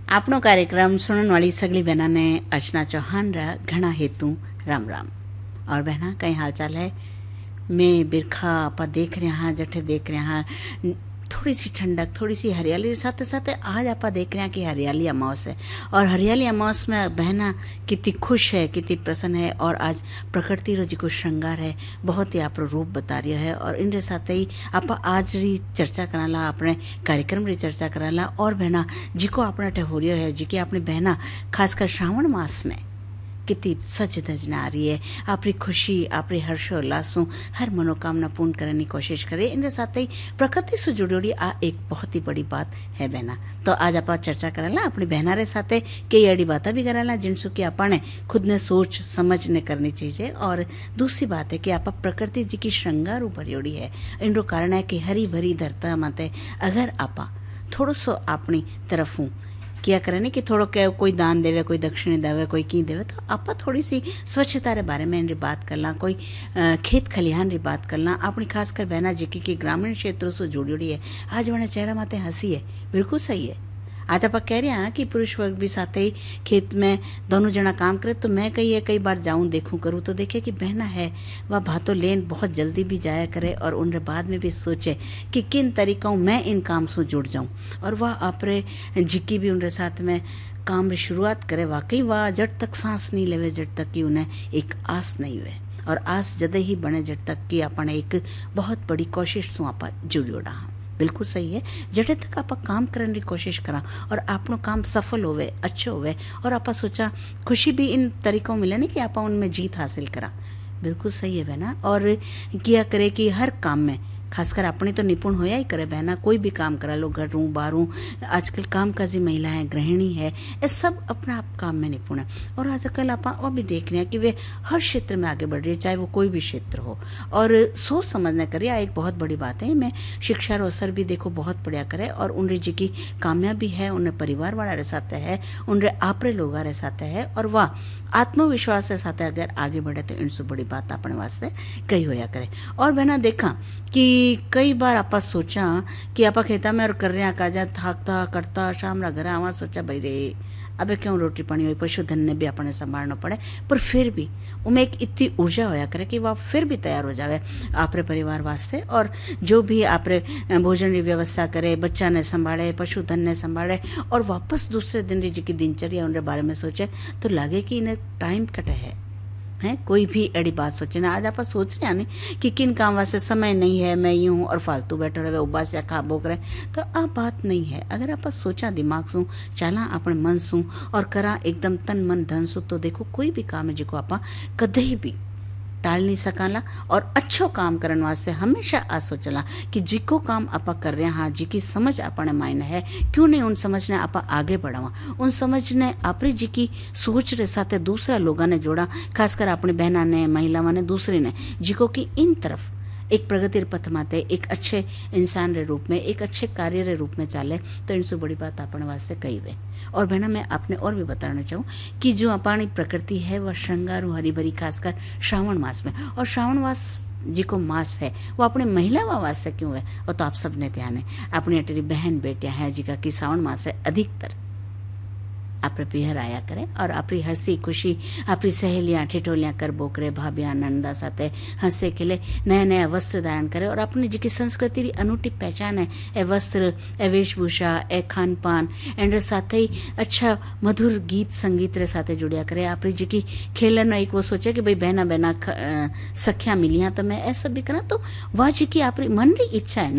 આપણો कार्यक्रम सुनने वाली सगली बहना ने अर्चना चौहान रा घना हेतु राम राम। और बहना कई हाल चाल है। मैं बिरखा आप देख रहे हैं, जठे देख रहे हैं थोड़ी सी ठंडक, थोड़ी सी हरियाली, साथ साथ आज आप देख रहे हैं कि हरियाली अमावस है। और हरियाली अमावस में बहना कितनी खुश है, कितनी प्रसन्न है। और आज प्रकृति रो जी को श्रृंगार है, बहुत ही आप रूप बता रही है। और इनके साथ ही आप आज री चर्चा कराला, अपने कार्यक्रम री चर्चा कराला। और बहना जिको अपना ठहरियो है, जी की अपनी बहना खासकर श्रावण मास में कितनी सच धज ना रही है, आपरी खुशी, आपरी हर्षोल्लासों हर मनोकामना पूर्ण करने की कोशिश करे। इनके साथ ही प्रकृति से जुड़ी आ एक बहुत ही बड़ी बात है बहना। तो आज आप चर्चा कराला अपनी बहना रे साथे कई अड़ी बातें भी कराला जिनसु की अपने खुद ने सोच समझ ने करनी चाहिए। और दूसरी बात है कि आप प्रकृति जी की श्रृंगार भरियोड़ी है। इनको कारण है कि हरी भरी धरता माते अगर आप थोड़ो सो अपनी तरफों किया करें कि थोड़ो कोई दान देवे, कोई दक्षिणी देवे, कोई की देवे, तो आप थोड़ी सी स्वच्छता रे बारे में इनकी बात करना, कोई खेत खलिहान री बात करना अपनी खासकर बहना जी की ग्रामीण क्षेत्रों से जुड़ी है। आज मैंने चेहरा माते हंसी है, बिल्कुल सही है। आज आप कह रहे हैं कि पुरुष वर्ग भी साथ ही खेत में दोनों जना काम करे। तो मैं कई बार जाऊं देखूं करूं तो देखे कि बहना है वह भातों लेन बहुत जल्दी भी जाया करे और उनके बाद में भी सोचे कि किन तरीकों मैं इन काम से जुड़ जाऊं। और वह अपने जिक्की भी उनके साथ में काम की शुरुआत करे। वाकई वह जट तक सांस नहीं लेवे जट तक कि उन्हें एक आस नहीं हुए। और आस जदे ही बने जट तक कि अपने एक बहुत बड़ी कोशिश से आप जुड़ियोड़ा। बिल्कुल सही है। जटे तक आप काम करने की कोशिश करा और आपनो काम सफल होवे, अच्छो होवे और आप सोचा खुशी भी इन तरीकों मिले नहीं कि आप उनमें जीत हासिल करा। बिल्कुल सही है बहना। और किया करे कि हर काम में खासकर अपनी तो निपुण होया ही करे बहना। कोई भी काम करा लो, घरों बाहरों, आजकल कामकाजी महिलाएं, गृहिणी है, ये सब अपना आप काम में निपुण है। और आजकल आप और भी देख रहे हैं कि वे हर क्षेत्र में आगे बढ़ रही है, चाहे वो कोई भी क्षेत्र हो। और सोच समझना करिए, एक बहुत बड़ी बात है। मैं शिक्षा रो असर भी देखो बहुत बढ़िया करे। और उन जी की कामयाबी है, उन्हें परिवार वाला रे साथ है, उनरे आपरे लोग रे साथ है। और वह आत्मविश्वास के साथ अगर आगे बढ़े तो इनसे बड़ी बात अपने वास्ते कही होया करे। और बहना देखा कि कई बार आप सोचा कि आप खेता में और कर रहे काजा थाकता करता शाम रा घर आवा, सोचा भाई रे अबे क्यों रोटी पानी हुई, पशुधन ने भी अपने संभालना पड़े। पर फिर भी उनमें एक इतनी ऊर्जा होया करे कि वह फिर भी तैयार हो जावे आपरे परिवार वास्ते। और जो भी आपरे भोजन की व्यवस्था करे, बच्चा ने संभाले, पशुधन ने संभाले और वापस दूसरे दिन जी की दिनचर्या उनके बारे में सोचे तो लगे कि इन्हें टाइम कटे है। कोई भी अड़ी बात सोचे ना। आज आप सोच रहे हैं नहीं कि किन काम वास्ते समय नहीं है, मैं यूं हूँ और फालतू बैठे रहे उबास या खा बोक रहे, तो आ बात नहीं है। अगर आप सोचा दिमाग सू, चला अपने मन सू और करा एकदम तन मन धन सू, तो देखो कोई भी काम है जिको आप कदे भी टाल नहीं सकाला। और अच्छो काम करने वास्ते हमेशा आ सोचला कि जिको काम आप कर रहे हैं, हाँ जी की समझ अपने मायने है, क्यों नहीं उन समझ ने आप आगे बढ़ावा। उन समझ ने अपनी जी की सोच रे साथ दूसरा लोगों ने जोड़ा, खासकर अपनी बहना ने, महिला ने, दूसरे ने जिको की इन तरफ एक प्रगति पथ माते एक अच्छे इंसान रे रूप में, एक अच्छे कार्य रे रूप में चाले। तो इनसे बड़ी बात अपने वास्ते कही वे। और बहना मैं आपने और भी बताना चाहूँ कि जो अपनी प्रकृति है वह श्रृंगारू हरी भरी, खासकर श्रावण मास में। और श्रावण मास जी को मास है वो अपने महिला वास्ते क्यों है, और तो आप सबने ध्यान है अपनी अटेरी बहन बेटियां हैं जी का कि श्रावण मास है अधिकतर आप पिहर आया करें। और अपनी हंसी खुशी अपनी सहेलियाँ ठिठोलियाँ कर बोकरे, भाभियाँ नंदा साथे हंसे खिले नया नया वस्त्र धारण करे। और अपनी जी की संस्कृति की अनूठी पहचान है ए वस्त्र, ए वेशभूषा, ए खान पान एंड साथ ही अच्छा मधुर गीत संगीत रे साथे जुड़िया करे। अपनी जी की खेलन एक वो सोचे कि भाई बहना बहना सखियाँ मिलियाँ तो मैं ऐसा भी करा। तो वह जी की अपनी मन री इच्छा है